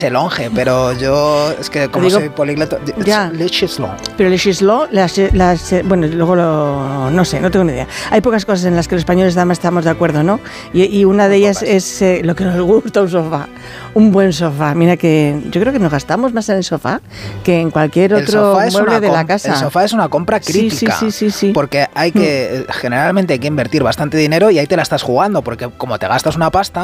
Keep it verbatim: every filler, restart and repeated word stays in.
el longe, pero yo es que como digo, soy políglota, ya. le chislon. Pero le chislon, las, las, bueno, luego lo, no sé, no tengo ni idea. Hay pocas cosas en las que los españoles además estamos de acuerdo, ¿no? Y, y una de ellas es eh, lo que nos gusta, un sofá, un buen sofá. Mira que yo creo que nos gastamos más en el sofá que en cualquier otro mueble de la casa. El sofá es una compra crítica, sí, sí, sí, sí, sí. porque hay que, generalmente hay que invertir bastante dinero y ahí te la estás jugando, porque como te gastas una pasta,